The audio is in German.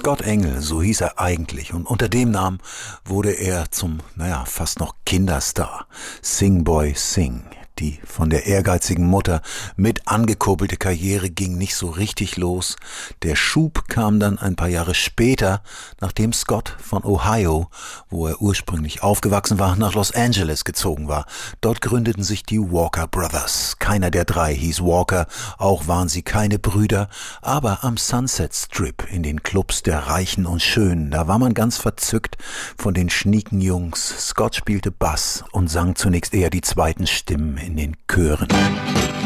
Scott Engel, so hieß er eigentlich, und unter dem Namen wurde er zum, fast noch Kinderstar. Sing Boy Sing. Die von der ehrgeizigen Mutter mit angekurbelte Karriere ging nicht so richtig los. Der Schub kam dann ein paar Jahre später, nachdem Scott von Ohio, wo er ursprünglich aufgewachsen war, nach Los Angeles gezogen war. Dort gründeten sich die Walker Brothers. Keiner der drei hieß Walker, auch waren sie keine Brüder, aber am Sunset Strip, in den Clubs der Reichen und Schönen, da war man ganz verzückt von den schnieken Jungs. Scott spielte Bass und sang zunächst eher die zweiten Stimmen in den Chören.